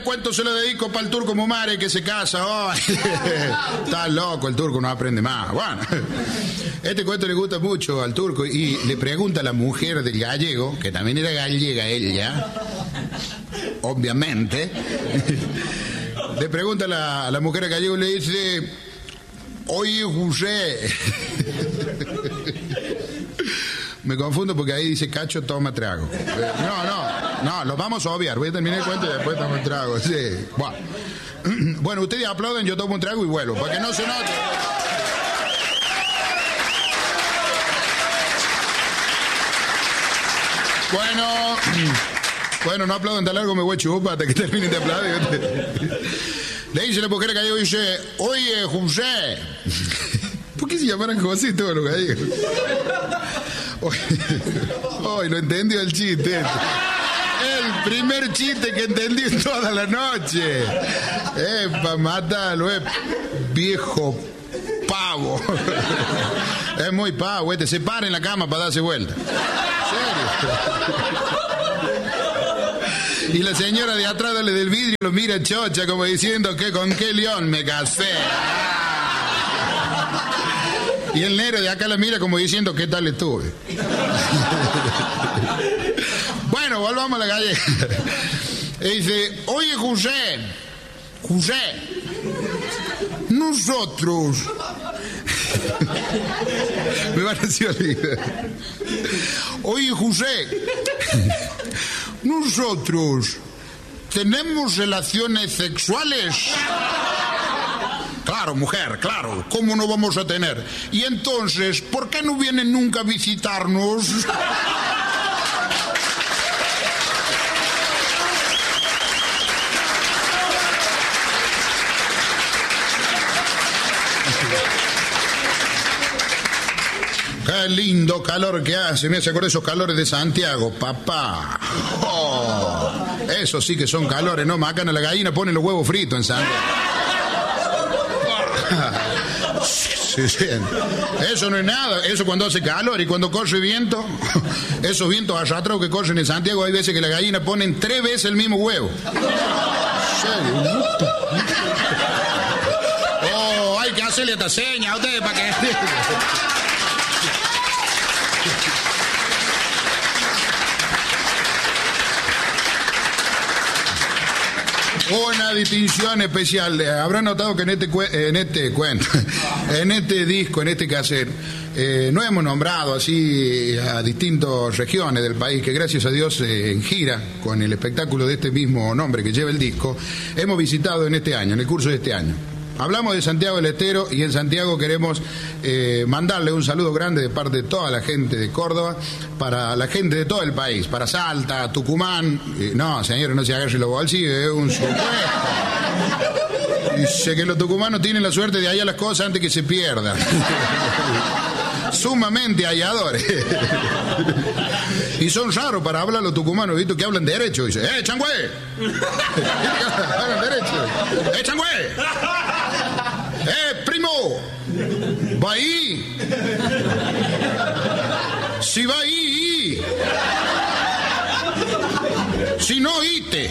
cuento se lo dedico para el turco Mumare que se casa hoy. Está loco, el turco no aprende más. Bueno, este cuento le gusta mucho al turco y le pregunta a la mujer del gallego, que también era gallega ella, obviamente. Le pregunta a la mujer del gallego y le dice: oye, José. Me confundo porque ahí dice cacho, toma trago. No, lo vamos a obviar. Voy a terminar el cuento y después tomo el trago. Sí. Bueno, ustedes aplauden, yo tomo un trago y vuelvo, para que no se note. Bueno, no aplaudan tan largo, me voy a chupar hasta que terminen de aplaudir. Le dice la mujer gallego, dice: oye, José. ¿Por qué se llamaran José todos los gallegos? Hoy lo entendió el chiste. El primer chiste que entendí en toda la noche. Para matarlo, viejo pavo. Es muy pavo, se para en la cama para darse vuelta. ¿Serio? Y la señora de atrás del vidrio lo mira chocha como diciendo que con qué león me casé. Y el negro de acá la mira como diciendo qué tal estuve. Bueno, volvamos a la gallega. Y dice: oye, José, nosotros... Me van a decir: oye, José, nosotros tenemos relaciones sexuales. Claro, mujer, claro, ¿cómo no vamos a tener? Y entonces, ¿por qué no vienen nunca a visitarnos? Qué lindo calor que hace, me hace acordar esos calores de Santiago, papá. Oh, eso sí que son calores, ¿no? Macan a la gallina, ponen los huevos fritos en Santiago. Sí. Eso no es nada, eso cuando hace calor y cuando corre viento, esos vientos arrastrados que corren en Santiago, hay veces que la gallina ponen 3 veces el mismo huevo. Oh, hay que hacerle esta seña a ustedes para que... Una distinción especial. Habrán notado que en este cuento, en este disco, en este cassette, no hemos nombrado así a distintas regiones del país que gracias a Dios en gira con el espectáculo de este mismo nombre que lleva el disco, hemos visitado en este año, en el curso de este año. Hablamos de Santiago del Estero y en Santiago queremos mandarle un saludo grande de parte de toda la gente de Córdoba, para la gente de todo el país, para Salta, Tucumán. No, señores, no se agarren los bolsillos, es un supuesto. Dice que los tucumanos tienen la suerte de hallar las cosas antes que se pierdan. Sumamente halladores. Y son raros para hablar los tucumanos, ¿viste? Que hablan derecho. Dice: changüe. Hablan derecho. Changüe. Primo. Va ahí. Si va ahí. Si no, ite.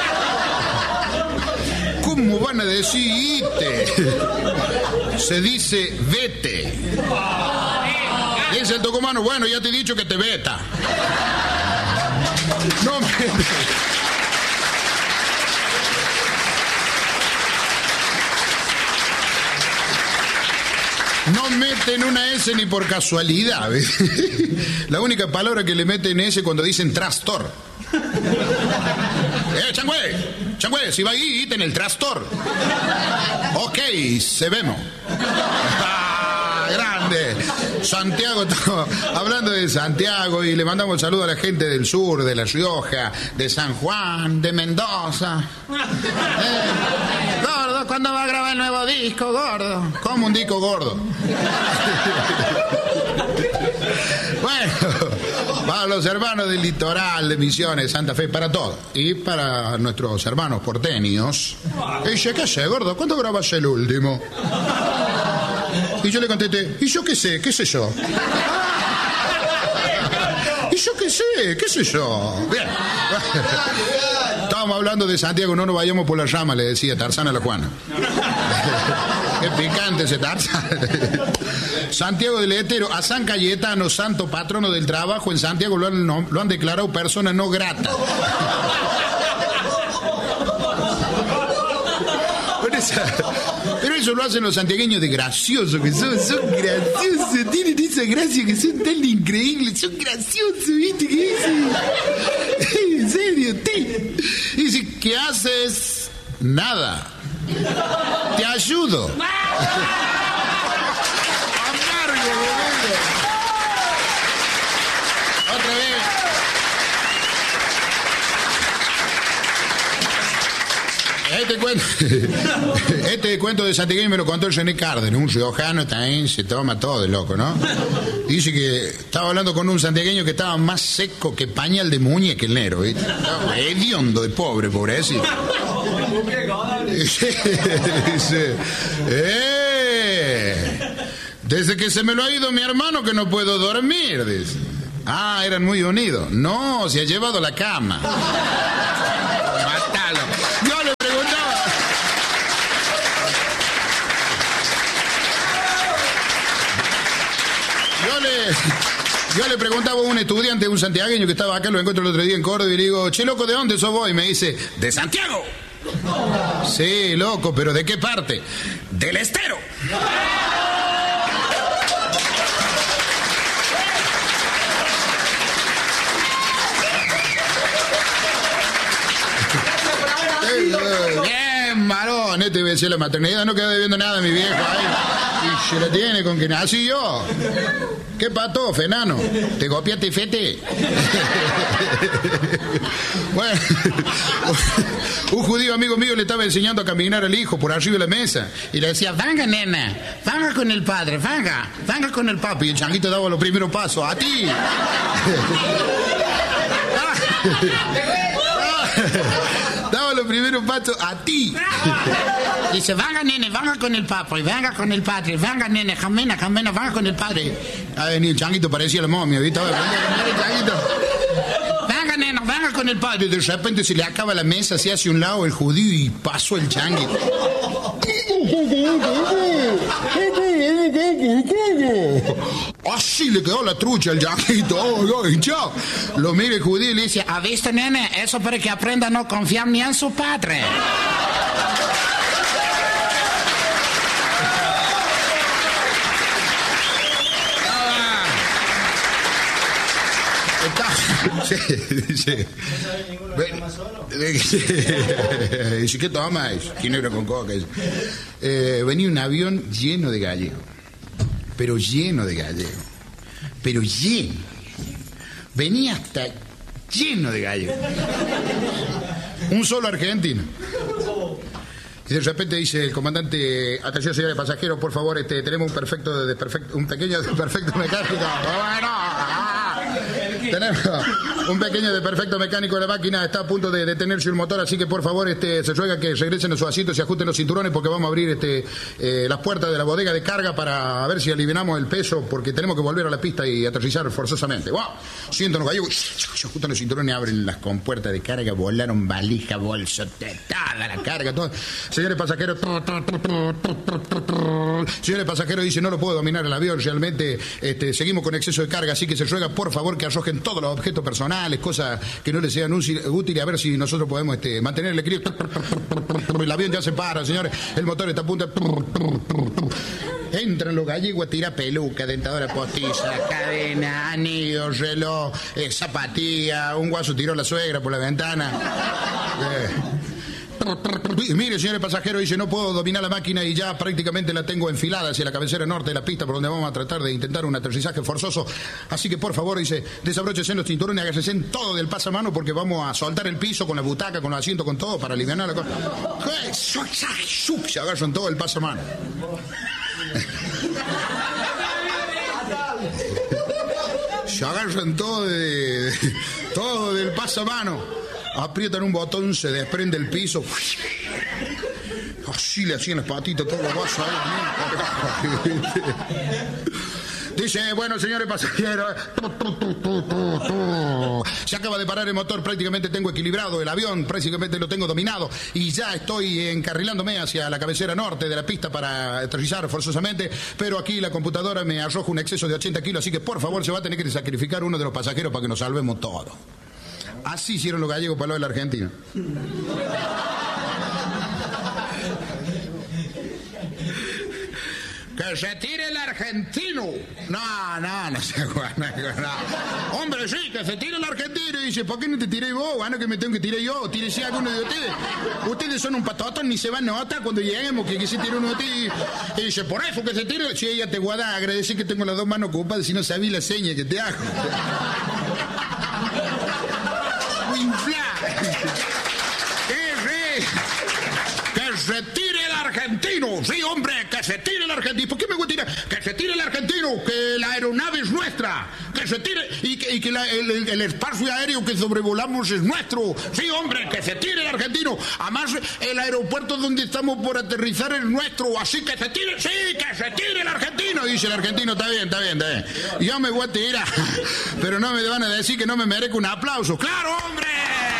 ¿Cómo van a decir ite? Se dice vete. Dice el tucumano: bueno, ya te he dicho que te veta. No meten una S ni por casualidad, ¿ves? La única palabra que le meten S cuando dicen trastor. Changüe, si va ahí, iten el trastor. Ok, se vemos. Grande. Santiago, hablando de Santiago, y le mandamos un saludo a la gente del sur, de La Rioja, de San Juan, de Mendoza. Gordo, ¿cuándo va a grabar el nuevo disco, gordo? ¿Cómo un disco gordo? Bueno, para los hermanos del litoral, de Misiones, Santa Fe, para todos. Y para nuestros hermanos porteños. Y dice: ¿qué sé, gordo? ¿Cuándo grabas el último? Y yo le contesté: ¿y yo qué sé? ¿Qué sé yo? Y yo qué sé yo. Bien. Estábamos hablando de Santiago, no nos vayamos por la rama, le decía Tarzán a la Juana. Qué picante ese Tarzán. Santiago del Estero, a San Cayetano, santo patrono del trabajo, en Santiago lo han declarado persona no grata. Pero eso lo hacen los santiagueños de graciosos, que son graciosos, tienen esa gracia que son tan increíbles, son graciosos, ¿viste? ¿Qué dicen? En serio, y dice, ¿qué haces? Nada. Te ayudo. Amargo, boludo. Otra vez. Este cuento de santiagueño me lo contó el René Cárdenas, un riojano también se toma todo de loco, ¿no? Dice que estaba hablando con un santiagueño que estaba más seco que pañal de muñeca el negro, ¿viste? Estaba hediondo de pobrecito. Dice, desde que se me lo ha ido mi hermano que no puedo dormir, dice. Ah, eran muy unidos. No, se ha llevado la cama. Mátalo. Yo le preguntaba a un estudiante, un santiagueño que estaba acá, lo encuentro el otro día en Córdoba, y le digo, che, loco, ¿de dónde sos vos? Y me dice, de Santiago. Sí, loco, pero ¿de qué parte? Del Estero. Bien, varón, este debe ser la maternidad, no queda debiendo nada a mi viejo. Ay, y se la tiene con que nací yo. ¿Qué pato, enano? ¿Te copiaste, fete? Bueno, un judío amigo mío le estaba enseñando a caminar al hijo por arriba de la mesa y le decía, venga, nena, venga con el padre, venga con el papi. Y el changuito daba los primeros pasos, a ti. Daba los primeros pasos a ti. Dice, venga, nene, venga con el papi, venga con el padre, venga, nene, jamena, venga con el padre. A venir, el changuito parecía la momia, ¿viste? Venga, nena, venga con el padre. De repente se le acaba la mesa, se hace un lado el judío y pasó el changuito. Así le quedó la trucha al changuito. Chao. Lo mira el judío y le dice, ¿ha visto, nene? Eso para que aprenda a no confiar ni en su padre. Sí. Dice, ¿qué tomas? Ginebra con coca. Venía un avión lleno de gallegos. Pero lleno de gallegos. Pero lleno. Venía hasta lleno de gallegos. Un solo argentino. Y de repente dice el comandante, atención señores pasajeros, por favor, tenemos un pequeño desperfecto mecánico. Tenemos un pequeño desperfecto mecánico de la máquina, está a punto de detenerse el motor, así que por favor se ruega que regresen a su asiento y se ajusten los cinturones porque vamos a abrir las puertas de la bodega de carga para ver si aliviamos el peso porque tenemos que volver a la pista y aterrizar forzosamente. ¡Wow! Sienten los gallegos, se ajustan los cinturones, abren las compuertas de carga, volaron valija, bolso, toda la carga, todo. Señores pasajeros, dice, no lo puedo dominar el avión, realmente seguimos con exceso de carga, así que se ruega por favor que arrojen todos los objetos personales, cosas que no les sean útiles, a ver si nosotros podemos mantener el equilibrio. El avión ya se para, señores, el motor está a punto de... Entran los gallegos a tirar peluca, dentadora postiza, cadena, anillo, reloj, zapatilla, un guaso tiró la suegra por la ventana. Mire, señores pasajeros, dice, no puedo dominar la máquina y ya prácticamente la tengo enfilada hacia la cabecera norte de la pista por donde vamos a tratar de intentar un aterrizaje forzoso. Así que, por favor, dice, desabróchense los cinturones, háganse todo del pasamano porque vamos a soltar el piso con la butaca, con los asientos, con todo para aliviar la cosa. Se agarran todo el pasamano. Se agarran todo del pasamano. Aprietan un botón, se desprende el piso. Así le hacían las patitas, todos los vasos ahí. Dice, bueno, señores pasajeros, se acaba de parar el motor, prácticamente tengo equilibrado el avión, prácticamente lo tengo dominado y ya estoy encarrilándome hacia la cabecera norte de la pista para aterrizar forzosamente, pero aquí la computadora me arroja un exceso de 80 kilos, así que por favor se va a tener que sacrificar uno de los pasajeros para que nos salvemos todos. Así hicieron los gallegos para lo del argentino. Que se tire el argentino. No se aguanta. No. Hombre, sí, que se tire el argentino. Y dice, ¿por qué no te tiré vos? Bueno, que me tengo que tirar yo. Tírese alguno de ustedes. Ustedes son un patoto, ni se van nota cuando lleguemos que se tire uno de ustedes. Y dice, por eso que se tire. Si ella te guarda, agradecer que tengo las dos manos ocupadas, si no sabía la seña que te hago. Que se tire el argentino. Sí, hombre, que se tire el argentino. ¿Por qué me voy a tirar? Que se tire el argentino, que la aeronave es nuestra. Que se tire y que el espacio aéreo que sobrevolamos es nuestro. Sí, hombre, que se tire el argentino. Además, el aeropuerto donde estamos por aterrizar es nuestro. Así que se tire, sí, que se tire el argentino. Dice el argentino, está bien. Yo me voy a tirar, pero no me van a decir que no me merezco un aplauso. ¡Claro, hombre!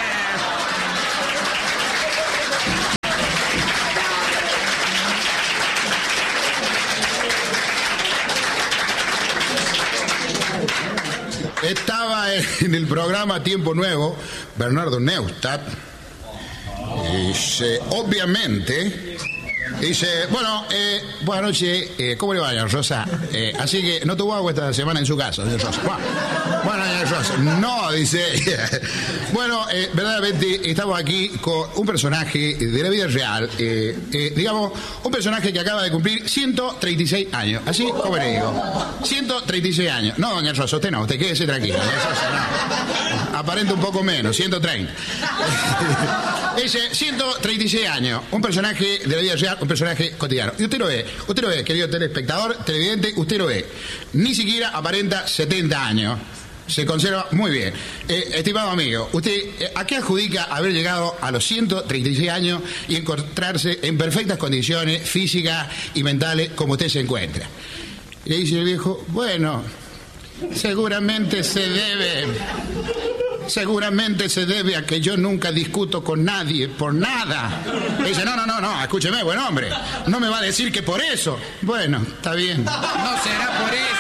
Estaba en el programa Tiempo Nuevo Bernardo Neustadt. Dice, obviamente, dice, bueno, buenas noches, ¿cómo le va, doña Rosa? Así que no tuvo agua esta semana en su casa, doña Rosa. Bueno, doña Rosa, no, dice. Bueno, verdaderamente estamos aquí con un personaje de la vida real, digamos, un personaje que acaba de cumplir 136 años, así como le digo, 136 años. No, doña Rosa, usted no, usted quédese tranquila, doña Rosa, no. Aparenta un poco menos, 130. Dice, 136 años, un personaje de la vida real, un personaje cotidiano. Y usted lo ve, querido telespectador, televidente, usted lo ve. Ni siquiera aparenta 70 años. Se conserva muy bien. Estimado amigo, ¿usted a qué adjudica haber llegado a los 136 años y encontrarse en perfectas condiciones físicas y mentales como usted se encuentra? Le dice el viejo, bueno, seguramente se debe a que yo nunca discuto con nadie por nada. Le dice, no, escúcheme, buen hombre, no me va a decir que por eso. Bueno, está bien. No será por eso.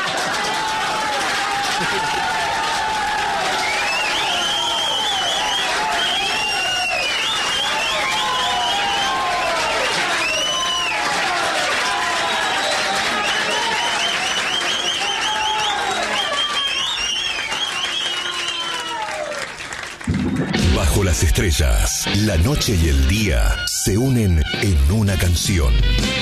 Bajo las estrellas, la noche y el día se unen en una canción.